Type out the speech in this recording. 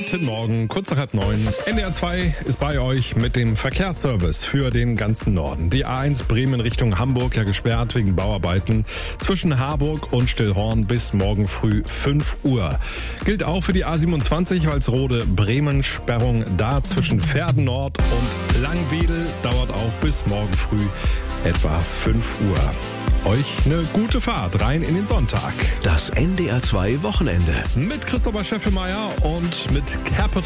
Guten Morgen, kurz nach 8:30. NDR 2 ist bei euch mit dem Verkehrsservice für den ganzen Norden. Die A1 Bremen Richtung Hamburg ja gesperrt wegen Bauarbeiten zwischen Harburg und Stillhorn bis morgen früh 5 Uhr. Gilt auch für die A27 Walsrode Bremen. Sperrung da zwischen Verden Nord und Langwedel dauert auch bis morgen früh etwa 5 Uhr. Euch eine gute Fahrt rein in den Sonntag. Das NDR 2 Wochenende. Mit Christopher Scheffelmeier und mit Capital